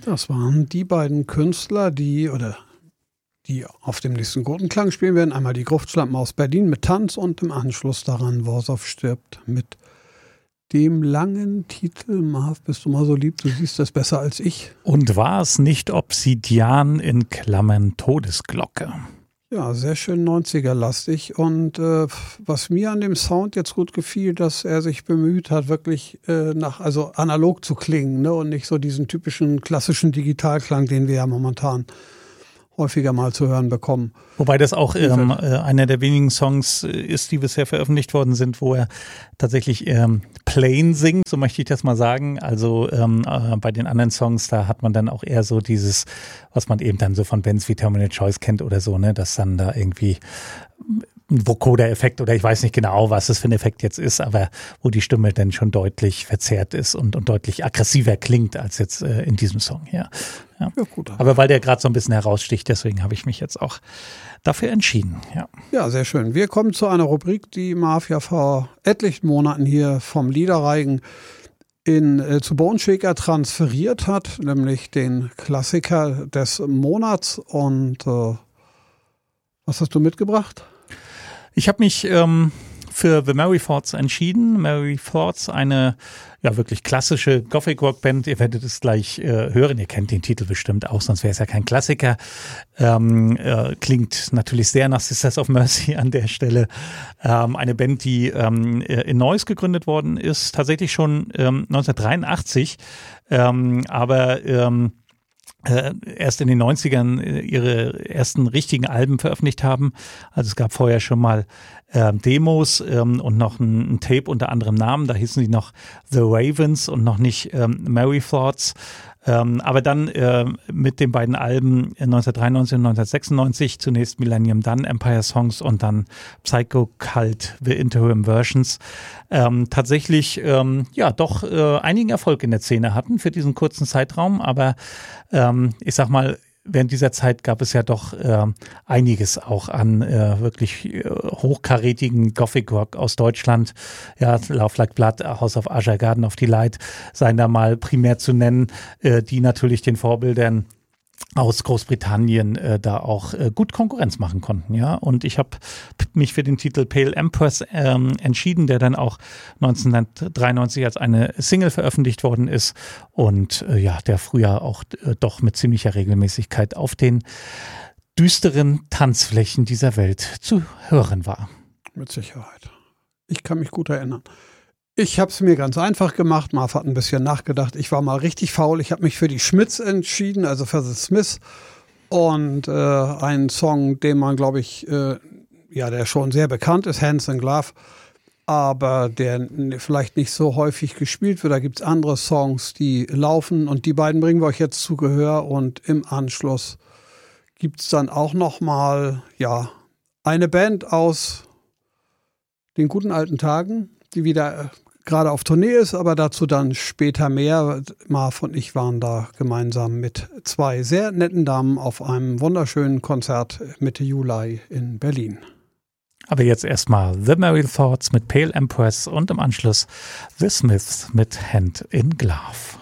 Das waren die beiden Künstler, die auf dem nächsten Gurtenklang spielen werden. Einmal die Gruftschlampen aus Berlin mit Tanz und im Anschluss daran Worsow stirbt mit dem langen Titel. Marv, bist du mal so lieb, du siehst das besser als ich. Und war es nicht Obsidian in Klammern Todesglocke? Ja, sehr schön 90er-lastig. Und was mir an dem Sound jetzt gut gefiel, dass er sich bemüht hat, wirklich also analog zu klingen, ne? Und nicht so diesen typischen klassischen Digitalklang, den wir ja momentan häufiger mal zu hören bekommen. Wobei das auch einer der wenigen Songs ist, die bisher veröffentlicht worden sind, wo er tatsächlich plain singt, so möchte ich das mal sagen. Also bei den anderen Songs, da hat man dann auch eher so dieses, was man eben dann so von Bands wie Terminal Choice kennt oder so, ne, dass dann da irgendwie ein Vocoder-Effekt oder ich weiß nicht genau, was das für ein Effekt jetzt ist, aber wo die Stimme dann schon deutlich verzerrt ist und deutlich aggressiver klingt als jetzt in diesem Song hier. Ja. Ja, gut. Aber weil der gerade so ein bisschen heraussticht, deswegen habe ich mich jetzt auch dafür entschieden. Ja. Ja, sehr schön. Wir kommen zu einer Rubrik, die Mafia vor etlichen Monaten hier vom Liederreigen zu Bone Shaker transferiert hat, nämlich den Klassiker des Monats. Und was hast du mitgebracht? Ich habe mich für The Mary Thoughts entschieden. Mary Thoughts, eine ja wirklich klassische Gothic Rock Band. Ihr werdet es gleich hören. Ihr kennt den Titel bestimmt auch, sonst wäre es ja kein Klassiker. Klingt natürlich sehr nach Sisters of Mercy an der Stelle. Eine Band, die in Neuss gegründet worden ist, tatsächlich schon 1983, aber erst in den 90ern ihre ersten richtigen Alben veröffentlicht haben. Also es gab vorher schon mal Demos und noch ein Tape unter anderem Namen. Da hießen sie noch The Ravens und noch nicht Mary Thoughts. Aber dann mit den beiden Alben 1993 und 1996, zunächst Millennium, dann Empire Songs und dann Psycho Cult, The Interim Versions, tatsächlich doch einigen Erfolg in der Szene hatten für diesen kurzen Zeitraum. Aber ich sag mal, während dieser Zeit gab es ja doch einiges auch an wirklich hochkarätigen Gothic Rock aus Deutschland. Ja, Love Like Blood, House of Usher, Garden of Delight seien da mal primär zu nennen, die natürlich den Vorbildern aus Großbritannien da auch gut Konkurrenz machen konnten, ja. Und ich habe mich für den Titel Pale Empress entschieden, der dann auch 1993 als eine Single veröffentlicht worden ist und der früher auch doch mit ziemlicher Regelmäßigkeit auf den düsteren Tanzflächen dieser Welt zu hören war. Mit Sicherheit. Ich kann mich gut erinnern. Ich habe es mir ganz einfach gemacht. Marv hat ein bisschen nachgedacht. Ich war mal richtig faul. Ich habe mich für die Schmitz entschieden, also für The Smiths. Und einen Song, den man, glaube ich, der schon sehr bekannt ist, Hands in Glove, aber der vielleicht nicht so häufig gespielt wird. Da gibt es andere Songs, die laufen. Und die beiden bringen wir euch jetzt zu Gehör. Und im Anschluss gibt es dann auch noch mal eine Band aus den guten alten Tagen, die wieder gerade auf Tournee ist, aber dazu dann später mehr. Marv und ich waren da gemeinsam mit zwei sehr netten Damen auf einem wunderschönen Konzert Mitte Juli in Berlin. Aber jetzt erstmal The Mary Thoughts mit Pale Empress und im Anschluss The Smiths mit Hand in Glove.